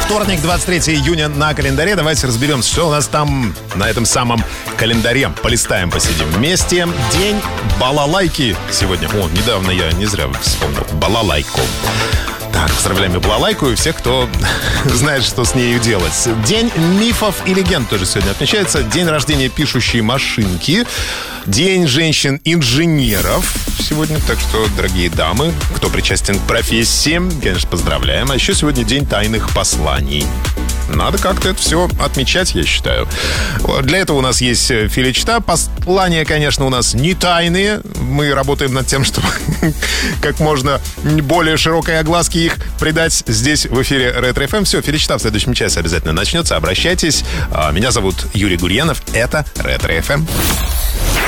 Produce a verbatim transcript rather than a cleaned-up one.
Вторник, двадцать третьего июня на календаре. Давайте разберемся, что у нас там на этом самом календаре. Полистаем, посидим вместе. День балалайки сегодня. О, недавно я не зря вспомнил. Балалайку. Так, поздравляем и балалайку, и всех, кто знает, что с нею делать. День мифов и легенд тоже сегодня отмечается. День рождения пишущей машинки. День женщин-инженеров сегодня. Так что, дорогие дамы, кто причастен к профессии, конечно, поздравляем. А еще сегодня день тайных посланий. Надо как-то это все отмечать, я считаю. Для этого у нас есть филичта. Послания, конечно, у нас не тайные. Мы работаем над тем, чтобы как можно более широкой огласке их придать здесь в эфире Ретро эф эм. Все, филичта в следующем часе обязательно начнется. Обращайтесь. Меня зовут Юрий Гурьянов. Это Ретро эф эм.